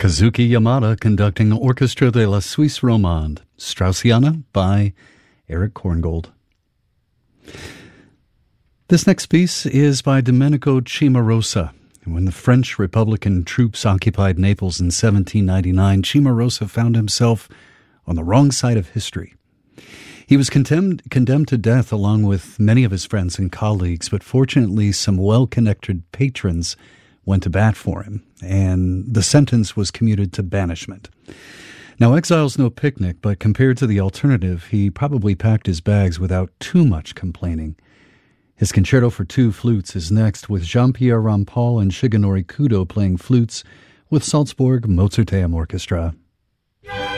Kazuki Yamada conducting Orchestra de la Suisse Romande, Straussiana by Eric Korngold. This next piece is by Domenico Cimarosa. When the French Republican troops occupied Naples in 1799, Cimarosa found himself on the wrong side of history. He was condemned to death along with many of his friends and colleagues, but fortunately some well-connected patrons went to bat for him, and the sentence was commuted to banishment. Now, exile's no picnic, but compared to the alternative, he probably packed his bags without too much complaining. His Concerto for Two Flutes is next, with Jean-Pierre Rampal and Shigenori Kudo playing flutes with Salzburg Mozarteum Orchestra.